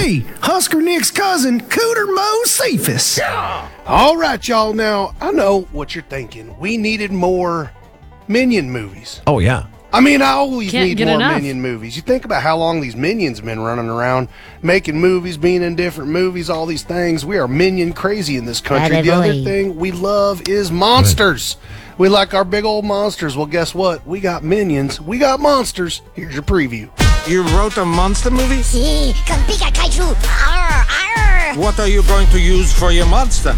me, Husker Nick's cousin, Cooter Mo Cephas. Yeah. All right, y'all. Now, I know what you're thinking. We needed more Minion movies. Oh, yeah. I mean, I always Can't need get more enough. Minion movies. You think about how long these Minions been running around, making movies, being in different movies, all these things. We are Minion crazy in this country. The other thing we love is monsters. We like our big old monsters. Well, guess what? We got Minions. We got monsters. Here's your preview. You wrote a monster movie? Si, con Pika Kaiju. Arr, arr. What are you going to use for your monster?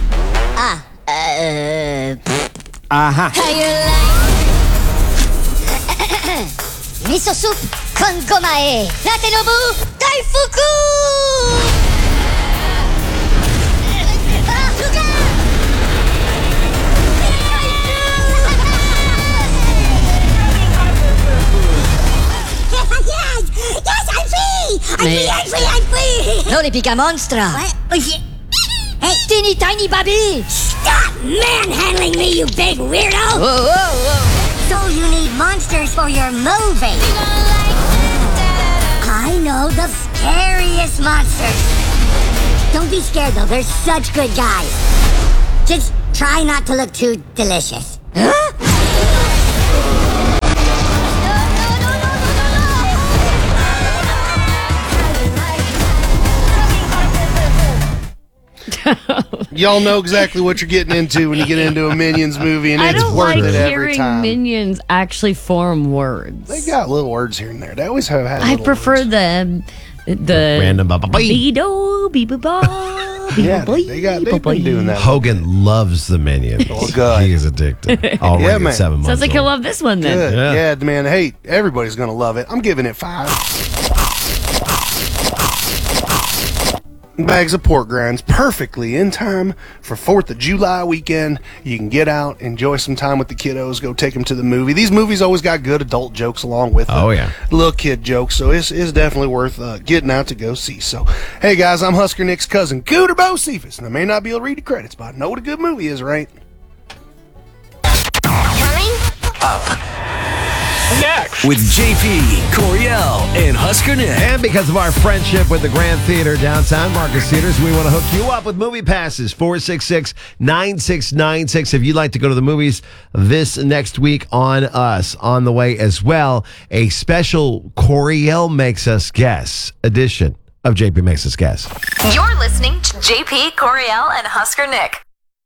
How you like? Miso soup con gomae. Natenobu Daifuku! Yes, I'm free! No, the Pika Monstra. What? Hey, teeny tiny Bobby! Stop manhandling me, you big weirdo! Whoa. So you need monsters for your movie. I know the scariest monsters. Don't be scared, though. They're such good guys. Just try not to look too delicious. Huh? Y'all know exactly what you're getting into when you get into a Minions movie, and it's worth it every time. Minions actually form words. They got little words here and there. They always have had I little prefer words. the Random ba-ba-bee. Beedo, beep-a-ba. Yeah, they've been doing that. Hogan loves the Minions. Well, good. He is addicted. Already Yeah, at man. 7 months Sounds like old. he'll love this one then. Good. Yeah. Yeah, man. Hey, everybody's going to love it. I'm giving it 5. Bags of pork grinds, perfectly in time for 4th of July weekend. You can get out, enjoy some time with the kiddos, go take them to the movie. These movies always got good adult jokes along with them. Oh, yeah. Little kid jokes, so it's definitely worth getting out to go see. So, hey, guys, I'm Husker Nick's cousin, Cooter Bo Cephas, and I may not be able to read the credits, but I know what a good movie is, right? Coming up. Next. With JP, Coriel, and Husker Nick. And because of our friendship with the Grand Theater downtown, Marcus Theaters, we want to hook you up with movie passes, 466-9696. If you'd like to go to the movies this next week on us, on the way as well, a special Coriel Makes Us Guess edition of JP Makes Us Guess. You're listening to JP, Coriel, and Husker Nick.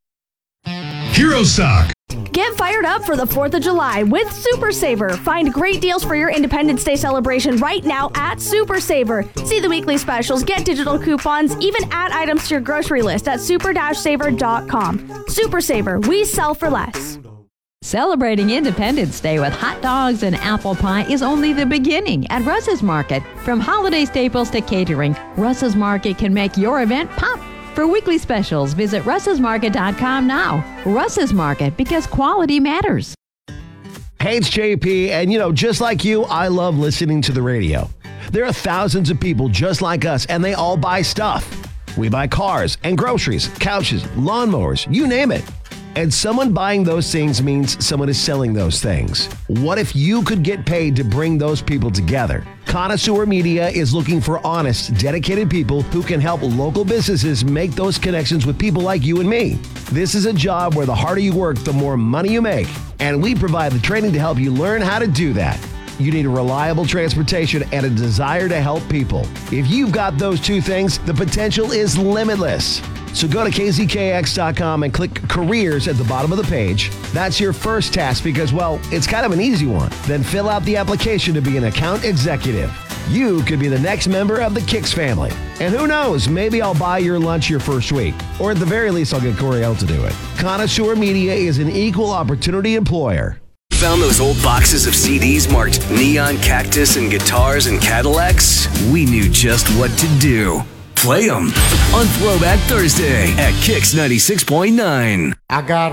Hero Stock. Get fired up for the 4th of July with Super Saver. Find great deals for your Independence Day celebration right now at Super Saver. See the weekly specials, get digital coupons, even add items to your grocery list at super-saver.com. Super Saver, we sell for less. Celebrating Independence Day with hot dogs and apple pie is only the beginning at Russ's Market. From holiday staples to catering, Russ's Market can make your event pop. For weekly specials, visit russesmarket.com now. Russ's Market, because quality matters. Hey, it's JP, and just like you, I love listening to the radio. There are thousands of people just like us, and they all buy stuff. We buy cars and groceries, couches, lawnmowers, you name it. And someone buying those things means someone is selling those things. What if you could get paid to bring those people together? Connoisseur Media is looking for honest, dedicated people who can help local businesses make those connections with people like you and me. This is a job where the harder you work, the more money you make. And we provide the training to help you learn how to do that. You need a reliable transportation and a desire to help people. If you've got those two things, the potential is limitless. So go to kzkx.com and click careers at the bottom of the page. That's your first task because, well, it's kind of an easy one. Then fill out the application to be an account executive. You could be the next member of the Kix family. And who knows, maybe I'll buy your lunch your first week. Or at the very least, I'll get Coriel to do it. Connoisseur Media is an equal opportunity employer. Found those old boxes of CDs marked Neon, Cactus, and Guitars and Cadillacs? We knew just what to do. Play them on Throwback Thursday at Kix 96.9. I got